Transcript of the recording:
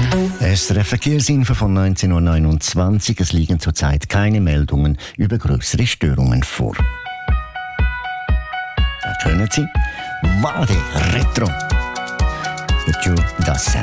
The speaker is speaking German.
SRF Verkehrsinfo von 19.29 Uhr. Es liegen zurzeit keine Meldungen über größere Störungen vor. Da können Sie Vade Retro. Das